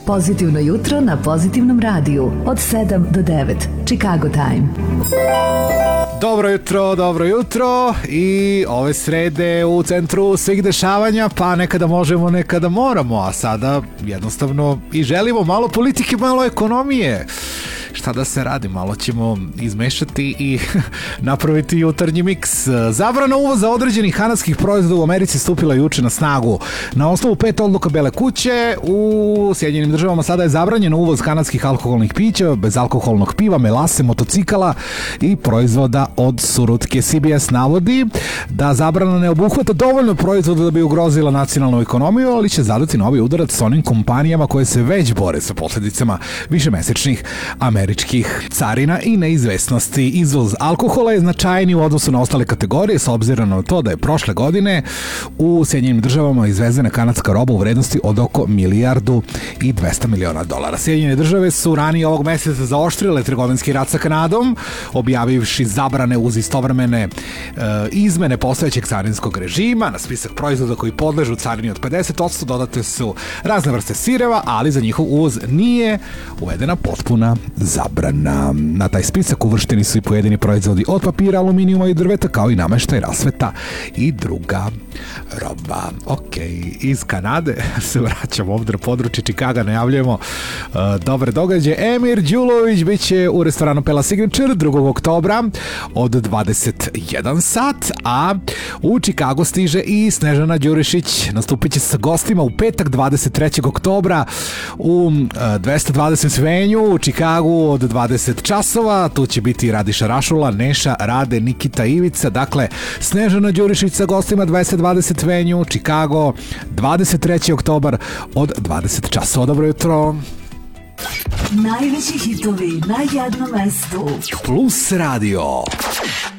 Pozitivno jutro na Pozitivnom radiju od 7 do 9. Chicago Time. Dobro jutro i ove srede u centru svih dešavanja, pa nekada možemo, nekada moramo, a sada jednostavno i želimo malo politike, malo ekonomije. Šta da se radi, malo ćemo izmešati i napraviti jutarnji miks. Zabrana uvoza određenih kanadskih proizvoda u Americi stupila juče na snagu. Na osnovu 5 odluka Bele kuće u Sjedinjenim državama sada je zabranjen uvoz kanadskih alkoholnih pića, bezalkoholnog piva, melase, motocikala i proizvoda od surutke. CBS navodi da zabrana ne obuhvata dovoljno proizvoda da bi ugrozila nacionalnu ekonomiju, ali će zadati novi udarac s onim kompanijama koje se već bore sa posljedicama višemesečnih američkih carina i neizvesnosti. Izvoz alkohola je značajniji u odnosu na ostale kategorije s obzirom na to da je prošle godine u Sjedinjenim državama izvezena kanadska roba u vrednosti od oko $1,2 miliona. Sjedinjene države su ranije ovog meseca zaoštrile trgovinski rat sa Kanadom, objavivši zabrane uz istovremene izmene postojećeg carinskog režima. Na spisak proizvoda koji podležu carini od 50% dodate su razne vrste sireva, ali za njihov uvoz nije uvedena potpuna zabrana. Na taj spisak uvršteni su i pojedini proizvodi od papira, aluminijuma i drveta, kao i nameštaj, rasveta i druga roba. Ok, iz Kanade se vraćamo ovdje na područje Chicaga, najavljujemo dobre događaje. Emir Đulović bit će u restoranu Pella Signature 2. oktobra od 21 sat, a u Chicago stiže i Snežana Đurišić. Nastupit će sa gostima u petak 23. oktobra u 220 venju u Chicagu od 20 časova. Tu će biti Radiša Rašula, Neša, Rade, Nikita, Ivica. Dakle, Snežana Đurišić sa gostima 220 venju, Chicago, 23. oktobar od 20 časova. Dobro jutro. Najveći hitovi na jednom mestu. Plus radio.